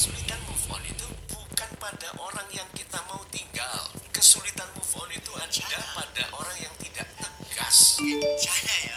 kesulitan move on itu bukan pada orang yang kita mau tinggal. Kesulitan move on itu ada pada orang yang tidak tegas. Saya ya.